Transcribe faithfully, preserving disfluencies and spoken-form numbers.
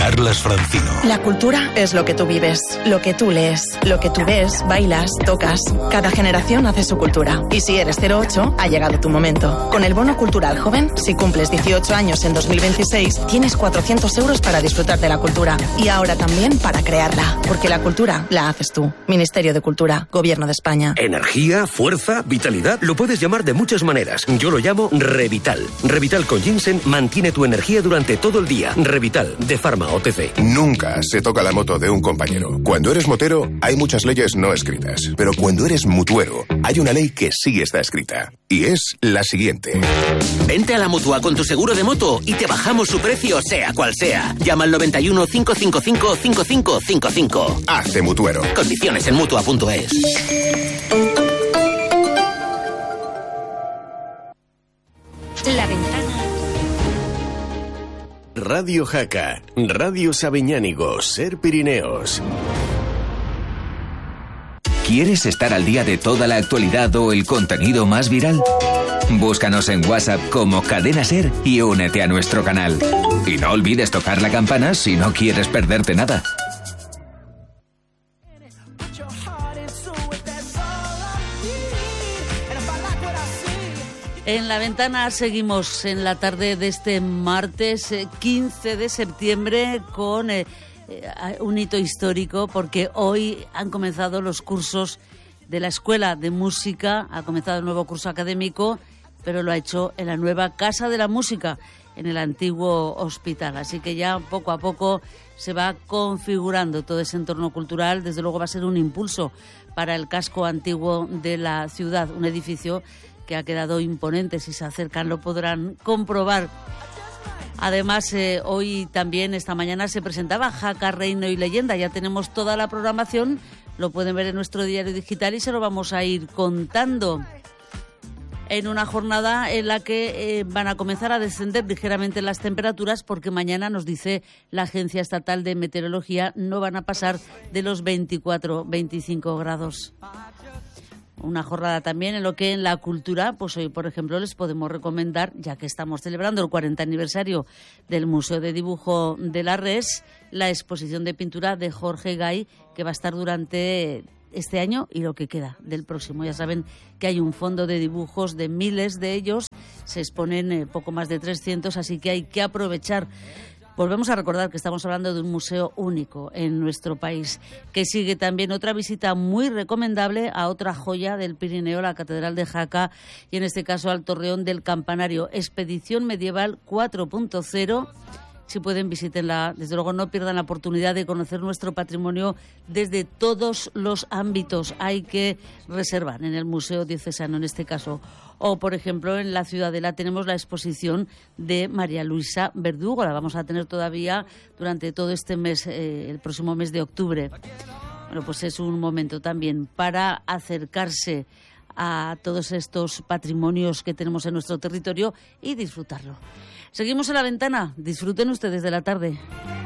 Carlas Francino. La cultura es lo que tú vives, lo que tú lees, lo que tú ves, bailas, tocas. Cada generación hace su cultura. Y si eres cero ocho, ha llegado tu momento. Con el Bono Cultural Joven, si cumples dieciocho años en dos mil veintiséis, tienes cuatrocientos euros para disfrutar de la cultura. Y ahora también para crearla. Porque la cultura la haces tú. Ministerio de Cultura, Gobierno de España. Energía, fuerza, vitalidad. Lo puedes llamar de muchas maneras. Yo lo llamo Revital. Revital con ginseng mantiene tu energía durante todo el día. Revital, de Pharma O T C. Nunca se toca la moto de un compañero. Cuando eres motero, hay muchas leyes no escritas. Pero cuando eres mutuero, hay una ley que sí está escrita. Y es la siguiente. Vente a la Mutua con tu seguro de moto y te bajamos su precio, sea cual sea. Llama al noventa y uno, cinco cinco cinco, cinco cinco cinco cinco. Hazte mutuero. Condiciones en mutua punto es. La Ventana. Radio Jaca, Radio Sabiñánigo, Ser Pirineos. ¿Quieres estar al día de toda la actualidad o el contenido más viral? Búscanos en WhatsApp como Cadena Ser y únete a nuestro canal. Y no olvides tocar la campana si no quieres perderte nada. En La Ventana seguimos en la tarde de este martes quince de septiembre con eh, un hito histórico, porque hoy han comenzado los cursos de la Escuela de Música, ha comenzado el nuevo curso académico, pero lo ha hecho en la nueva Casa de la Música, en el antiguo hospital. Así que ya poco a poco se va configurando todo ese entorno cultural. Desde luego va a ser un impulso para el casco antiguo de la ciudad, un edificio que ha quedado imponente. Si se acercan lo podrán comprobar. Además, eh, hoy también, esta mañana, se presentaba Jaca, Reino y Leyenda. Ya tenemos toda la programación, lo pueden ver en nuestro diario digital y se lo vamos a ir contando. En una jornada en la que eh, van a comenzar a descender ligeramente las temperaturas, porque mañana, nos dice la Agencia Estatal de Meteorología, no van a pasar de los veinticuatro veinticinco grados. Una jornada también en lo que en la cultura, pues hoy, por ejemplo, les podemos recomendar, ya que estamos celebrando el cuarenta aniversario del Museo de Dibujo de la Res, la exposición de pintura de Jorge Gay, que va a estar durante este año y lo que queda del próximo. Ya saben que hay un fondo de dibujos de miles de ellos, se exponen eh, poco más de trescientos, así que hay que aprovechar. Volvemos a recordar que estamos hablando de un museo único en nuestro país, que sigue también otra visita muy recomendable a otra joya del Pirineo, la Catedral de Jaca, y en este caso al Torreón del Campanario, Expedición Medieval cuatro punto cero. Si pueden, visítenla. Desde luego, no pierdan la oportunidad de conocer nuestro patrimonio desde todos los ámbitos. Hay que reservar en el Museo Diocesano, en este caso. O, por ejemplo, en la Ciudadela tenemos la exposición de María Luisa Verdugo. La vamos a tener todavía durante todo este mes, eh, el próximo mes de octubre. Bueno, pues es un momento también para acercarse a todos estos patrimonios que tenemos en nuestro territorio y disfrutarlo. Seguimos en La Ventana. Disfruten ustedes de la tarde.